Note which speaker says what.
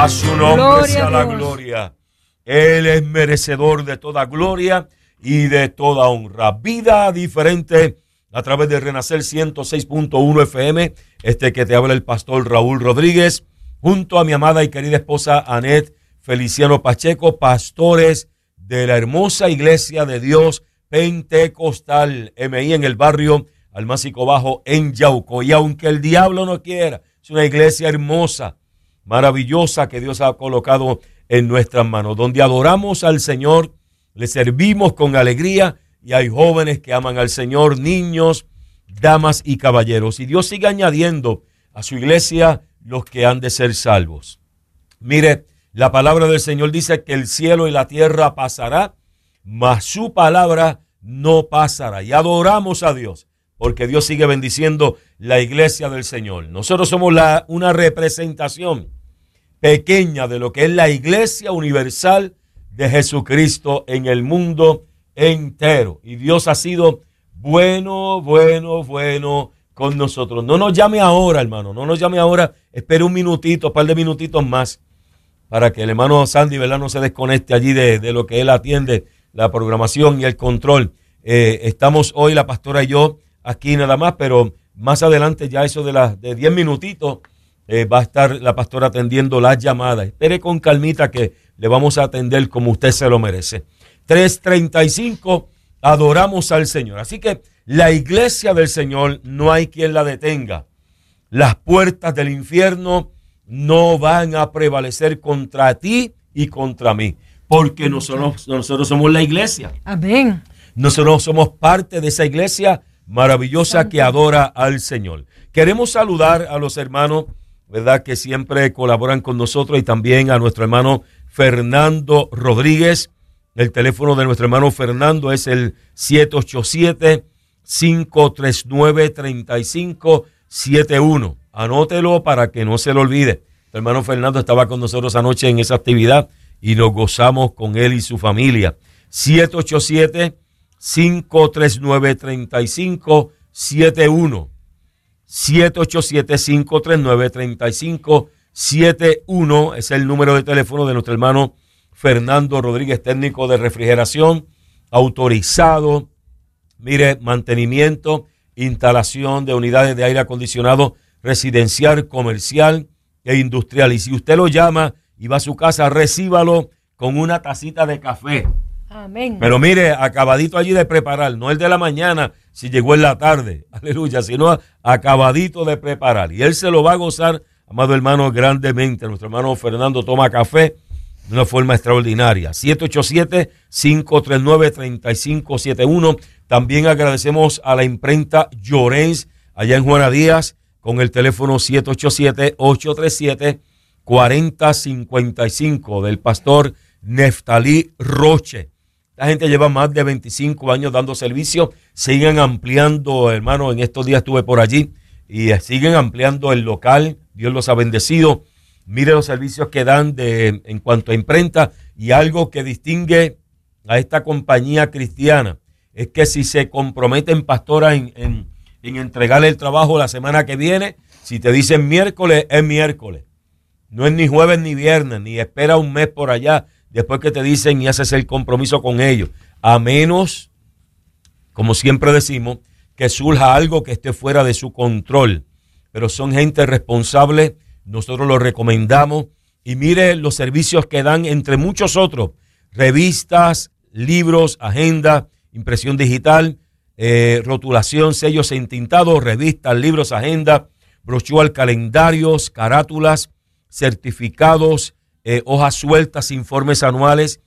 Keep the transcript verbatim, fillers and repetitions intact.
Speaker 1: A su nombre gloria sea la gloria. Él es merecedor de toda gloria y de toda honra. Vida diferente a través de Renacer ciento seis punto uno F M. Este que te habla el pastor Raúl Rodríguez, junto a mi amada y querida esposa Anet Feliciano Pacheco, pastores de la hermosa Iglesia de Dios Pentecostal M I en el barrio Almácigo Bajo en Yauco. Y aunque el diablo no quiera, es una iglesia hermosa, maravillosa que Dios ha colocado en nuestras manos, donde adoramos al Señor, le servimos con alegría y hay jóvenes que aman al Señor, niños, damas y caballeros. Y Dios sigue añadiendo a su iglesia los que han de ser salvos. Mire, la palabra del Señor dice que el cielo y la tierra pasará, mas su palabra no pasará. Y adoramos a Dios, porque Dios sigue bendiciendo la iglesia del Señor. Nosotros somos la, una representación pequeña de lo que es la iglesia universal de Jesucristo en el mundo entero. Y Dios ha sido bueno, bueno, bueno con nosotros. No nos llame ahora, hermano, no nos llame ahora. Espere un minutito, un par de minutitos más, para que el hermano Sandy, ¿verdad?, no se desconecte allí de, de lo que él atiende, la programación y el control. Eh, estamos hoy, la pastora y yo, aquí nada más, pero más adelante, ya eso de las de diez minutitos, eh, va a estar la pastora atendiendo las llamadas. Espere con calmita que le vamos a atender como usted se lo merece. tres treinta y cinco, adoramos al Señor. Así que la iglesia del Señor no hay quien la detenga. Las puertas del infierno no van a prevalecer contra ti y contra mí, porque nosotros, nosotros somos la iglesia.
Speaker 2: Amén.
Speaker 1: Nosotros somos parte de esa iglesia maravillosa que adora al Señor. Queremos saludar a los hermanos, ¿verdad?, que siempre colaboran con nosotros, y también a nuestro hermano Fernando Rodríguez. El teléfono de nuestro hermano Fernando es el siete ocho siete, cinco tres nueve, tres cinco siete uno. Anótelo para que no se lo olvide. El hermano Fernando estaba con nosotros anoche en esa actividad y nos gozamos con él y su familia. siete ocho siete, cinco tres nueve, tres cinco siete uno. siete ocho siete, cinco tres nueve, tres cinco siete uno es el número de teléfono de nuestro hermano Fernando Rodríguez, técnico de refrigeración, autorizado, mire, mantenimiento, instalación de unidades de aire acondicionado residencial, comercial e industrial. Y si usted lo llama y va a su casa, recíbalo con una tacita de café.
Speaker 2: Amén.
Speaker 1: Pero mire, acabadito allí de preparar, no el de la mañana, si llegó en la tarde, aleluya, sino acabadito de preparar. Y él se lo va a gozar, amado hermano, grandemente. Nuestro hermano Fernando toma café de una forma extraordinaria. siete ocho siete, cinco tres nueve, tres cinco siete uno. También agradecemos a la imprenta Llorens, allá en Juana Díaz, con el teléfono siete ocho siete, ocho tres siete, cuatro cero cinco cinco del pastor Neftalí Roche. La gente lleva más de veinticinco años dando servicio. Siguen ampliando, hermano. En estos días estuve por allí y siguen ampliando el local. Dios los ha bendecido. Mire los servicios que dan de, en cuanto a imprenta. Y algo que distingue a esta compañía cristiana es que si se comprometen, pastora, en, en, en entregarle el trabajo la semana que viene, si te dicen miércoles, es miércoles. No es ni jueves ni viernes, ni espera un mes por allá después que te dicen y haces el compromiso con ellos, a menos, como siempre decimos, que surja algo que esté fuera de su control. Pero son gente responsable, nosotros lo recomendamos. Y mire los servicios que dan, entre muchos otros: revistas, libros, agenda, impresión digital, eh, rotulación, sellos entintados, revistas, libros, agenda, brochura, calendarios, carátulas, certificados, Eh, hojas sueltas, informes anuales